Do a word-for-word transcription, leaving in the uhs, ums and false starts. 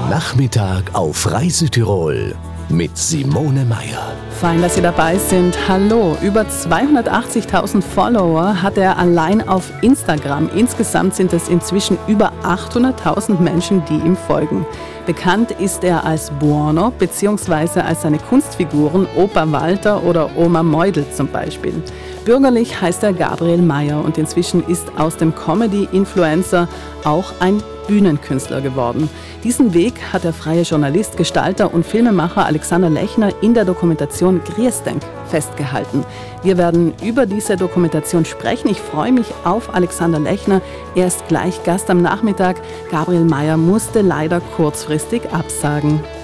Nachmittag auf Reise Tirol mit Simone Meier. Fein, dass Sie dabei sind. Hallo, über zweihundertachtzigtausend Follower hat er allein auf Instagram. Insgesamt sind es inzwischen über achthunderttausend Menschen, die ihm folgen. Bekannt ist er als Buono bzw. als seine Kunstfiguren Opa Walter oder Oma Meudel zum Beispiel. Bürgerlich heißt er Gabriel Meier und inzwischen ist aus dem Comedy-Influencer auch ein Bühnenkünstler geworden. Diesen Weg hat der freie Journalist, Gestalter und Filmemacher Alexander Lechner in der Dokumentation Grießdenk festgehalten. Wir werden über diese Dokumentation sprechen. Ich freue mich auf Alexander Lechner. Er ist gleich Gast am Nachmittag. Gabriel Meier musste leider kurzfristig absagen.